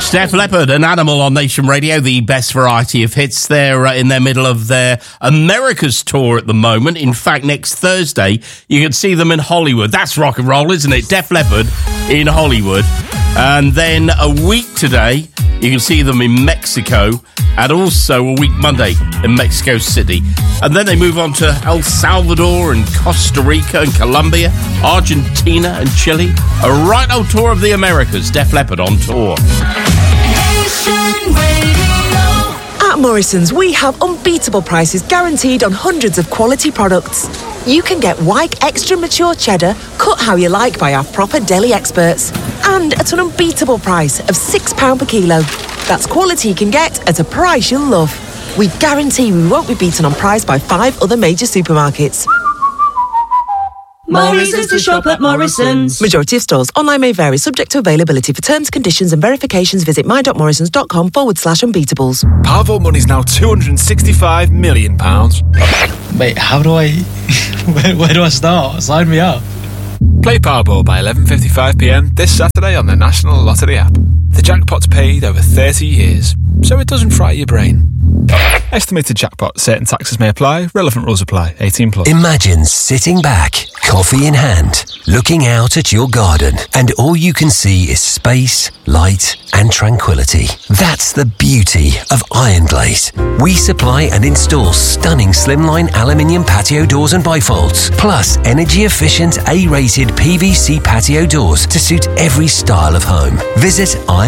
It's Def Leppard, An Animal on Nation Radio, the best variety of hits. They're in the middle of their America's tour at the moment. In fact, next Thursday, you can see them in Hollywood. That's rock and roll, isn't it? Def Leppard in Hollywood. And then a week today, you can see them in Mexico, and also a week Monday in Mexico City. And then they move on to El Salvador and Costa Rica and Colombia, Argentina and Chile. A right old tour of the Americas. Def Leppard on tour. At Morrison's, we have unbeatable prices guaranteed on hundreds of quality products. You can get Wyke Extra Mature Cheddar, cut how you like by our proper deli experts. And at an unbeatable price of £6 per kilo. That's quality you can get at a price you'll love. We guarantee we won't be beaten on price by 5 other major supermarkets. Morrison's to shop at Morrison's. Majority of stores. Online may vary, subject to availability. For terms, conditions and verifications, visit my.morrisons.com/unbeatables. Powerball money's now £265 million. Wait, how do I... where do I start? Sign me up. Play Powerball by 11:55pm this Saturday on the National Lottery app. The jackpot's paid over 30 years, so it doesn't fry your brain. Estimated jackpot. Certain taxes may apply. Relevant rules apply. 18+. Imagine sitting back, coffee in hand, looking out at your garden, and all you can see is space, light, and tranquility. That's the beauty of Iron Glaze. We supply and install stunning slimline aluminium patio doors and bifolds, plus energy-efficient A-rated PVC patio doors to suit every style of home. Visit